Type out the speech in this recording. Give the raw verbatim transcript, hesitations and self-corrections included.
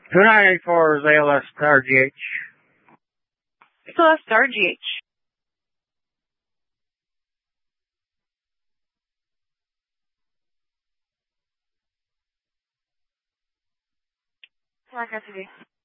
two ninety-four is A L S Star G H. It's a Star G H. Mark F T V.